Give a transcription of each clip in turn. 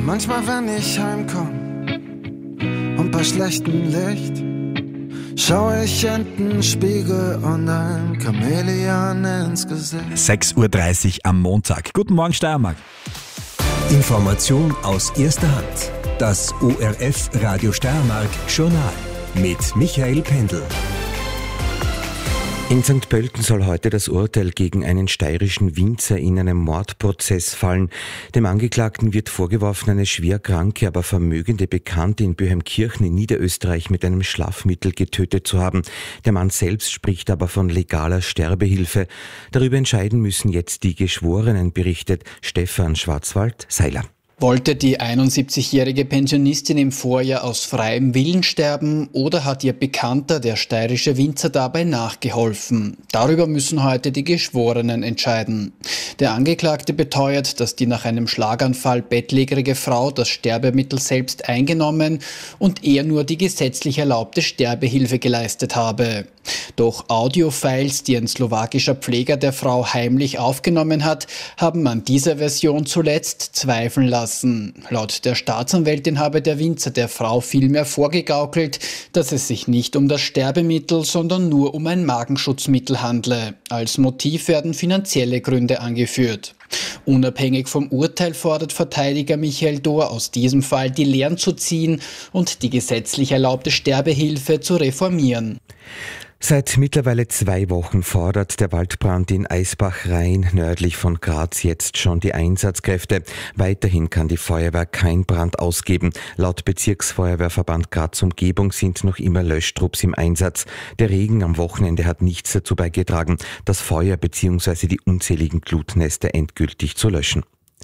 Manchmal, wenn ich heimkomm und bei schlechtem Licht, schaue ich in den Spiegel und ein Chamäleon ins Gesicht. 6.30 Uhr am Montag. Guten Morgen, Steiermark. Information aus erster Hand. Das ORF Radio Steiermark Journal mit Michael Pendl. In St. Pölten soll heute das Urteil gegen einen steirischen Winzer in einem Mordprozess fallen. Dem Angeklagten wird vorgeworfen, eine schwer kranke, aber vermögende Bekannte in Böheimkirchen in Niederösterreich mit einem Schlafmittel getötet zu haben. Der Mann selbst spricht aber von legaler Sterbehilfe. Darüber entscheiden müssen jetzt die Geschworenen, berichtet Stefan Schwarzwald-Seiler. Wollte die 71-jährige Pensionistin im Vorjahr aus freiem Willen sterben oder hat ihr Bekannter, der steirische Winzer, dabei nachgeholfen? Darüber müssen heute die Geschworenen entscheiden. Der Angeklagte beteuert, dass die nach einem Schlaganfall bettlägerige Frau das Sterbemittel selbst eingenommen und er nur die gesetzlich erlaubte Sterbehilfe geleistet habe. Doch Audiofiles, die ein slowakischer Pfleger der Frau heimlich aufgenommen hat, haben an dieser Version zuletzt zweifeln lassen. Laut der Staatsanwältin habe der Winzer der Frau vielmehr vorgegaukelt, dass es sich nicht um das Sterbemittel, sondern nur um ein Magenschutzmittel handle. Als Motiv werden finanzielle Gründe angeführt. Unabhängig vom Urteil fordert Verteidiger Michael Dohr aus diesem Fall die Lehren zu ziehen und die gesetzlich erlaubte Sterbehilfe zu reformieren. Seit mittlerweile 2 Wochen fordert der Waldbrand in Eisbach-Rhein nördlich von Graz jetzt schon die Einsatzkräfte. Weiterhin kann die Feuerwehr kein Brand ausgeben. Laut Bezirksfeuerwehrverband Graz Umgebung sind noch immer Löschtrupps im Einsatz. Der Regen am Wochenende hat nichts dazu beigetragen, das Feuer bzw. die unzähligen Glutnester endgültig zu löschen.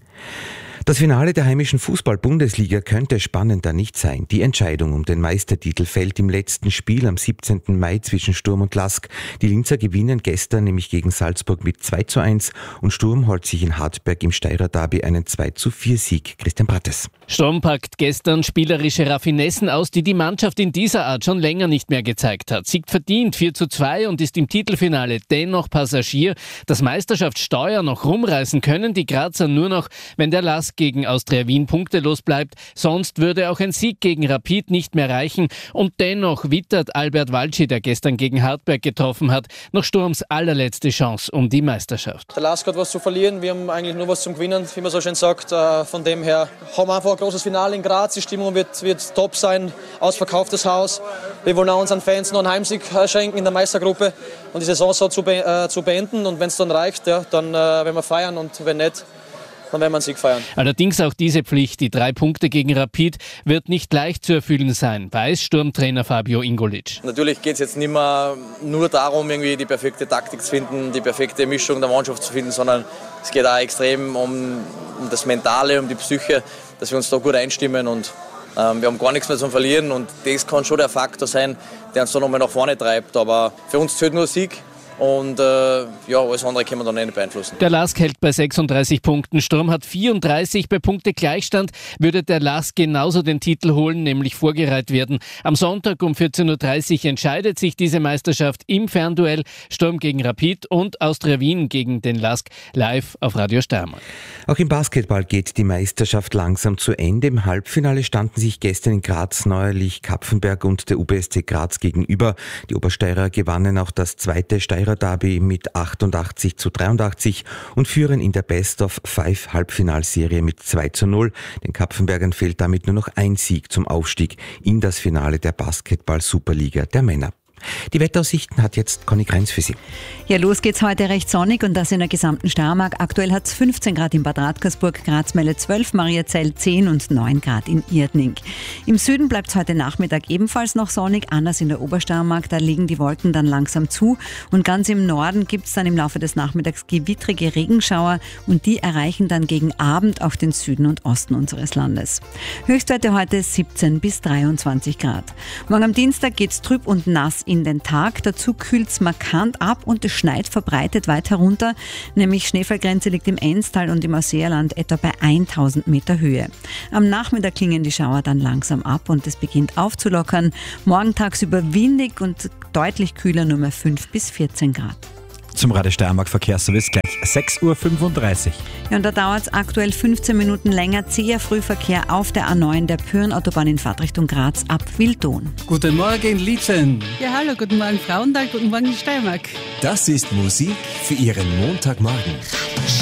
Das Finale der heimischen Fußball-Bundesliga könnte spannender nicht sein. Die Entscheidung um den Meistertitel fällt im letzten Spiel am 17. Mai zwischen Sturm und Lask. Die Linzer gewinnen gestern nämlich gegen Salzburg mit 2:1 und Sturm holt sich in Hartberg im Steirer Derby einen 2:4-Sieg. Christian Brattes. Sturm packt gestern spielerische Raffinessen aus, die die Mannschaft in dieser Art schon länger nicht mehr gezeigt hat. Siegt verdient 4:2 und ist im Titelfinale dennoch Passagier. Das Meisterschaftssteuer noch rumreißen können die Grazer nur noch, wenn der Lask gegen Austria Wien punktelos bleibt. Sonst würde auch ein Sieg gegen Rapid nicht mehr reichen. Und dennoch wittert Albert Walci, der gestern gegen Hartberg getroffen hat, noch Sturms allerletzte Chance um die Meisterschaft. Der Lask hat was zu verlieren, wir haben eigentlich nur was zum Gewinnen, wie man so schön sagt. Von dem her haben wir einfach ein großes Finale in Graz. Die Stimmung wird top sein, ausverkauftes Haus. Wir wollen auch unseren Fans noch einen Heimsieg schenken in der Meistergruppe und die Saison so zu beenden. Und wenn es dann reicht, ja, dann werden wir feiern und wenn nicht, dann werden wir einen Sieg feiern. Allerdings auch diese Pflicht, die 3 Punkte gegen Rapid, wird nicht leicht zu erfüllen sein, weiß Sturmtrainer Fabio Ingolic. Natürlich geht es jetzt nicht mehr nur darum, irgendwie die perfekte Taktik zu finden, die perfekte Mischung der Mannschaft zu finden, sondern es geht auch extrem um das Mentale, um die Psyche, dass wir uns da gut einstimmen und wir haben gar nichts mehr zum Verlieren und das kann schon der Faktor sein, der uns da nochmal nach vorne treibt, aber für uns zählt nur Sieg. Und alles andere können wir dann nicht beeinflussen. Der Lask hält bei 36 Punkten. Sturm hat 34. Bei Punktegleichstand würde der Lask genauso den Titel holen, nämlich vorgereiht werden. Am Sonntag um 14.30 Uhr entscheidet sich diese Meisterschaft im Fernduell. Sturm gegen Rapid und Austria Wien gegen den Lask live auf Radio Steiermark. Auch im Basketball geht die Meisterschaft langsam zu Ende. Im Halbfinale standen sich gestern in Graz neuerlich Kapfenberg und der UBSC Graz gegenüber. Die Obersteirer gewannen auch das zweite Steirer Derby mit 88:83 und führen in der Best-of-5-Halbfinalserie mit 2:0. Den Kapfenbergern fehlt damit nur noch ein Sieg zum Aufstieg in das Finale der Basketball-Superliga der Männer. Die Wetteraussichten hat jetzt Conny Kreins für Sie. Ja, los geht's heute recht sonnig und das in der gesamten Steiermark. Aktuell hat es 15 Grad in Bad Radkersburg, Grazmelle 12, Mariazell 10 und 9 Grad in Irdning. Im Süden bleibt es heute Nachmittag ebenfalls noch sonnig, anders in der Obersteiermark, da liegen die Wolken dann langsam zu und ganz im Norden gibt es dann im Laufe des Nachmittags gewittrige Regenschauer und die erreichen dann gegen Abend auch den Süden und Osten unseres Landes. Höchstwerte heute 17 bis 23 Grad. Morgen am Dienstag geht's trüb und nass in den Tag. Dazu kühlt es markant ab und es schneit verbreitet weit herunter. Nämlich Schneefallgrenze liegt im Enstal und im Ausseerland etwa bei 1000 Meter Höhe. Am Nachmittag klingen die Schauer dann langsam ab und es beginnt aufzulockern. Morgen tagsüber windig und deutlich kühler, nur mehr 5 bis 14 Grad. zum Radio Steiermark Verkehrsservice gleich 6.35 Uhr. Ja, und da dauert es aktuell 15 Minuten länger. Zäher Frühverkehr auf der A9 der Pyrenautobahn in Fahrtrichtung Graz ab Wildon. Guten Morgen, Lietzen. Ja, hallo, guten Morgen, Frauenthal, guten Morgen, Steiermark. Das ist Musik für Ihren Montagmorgen.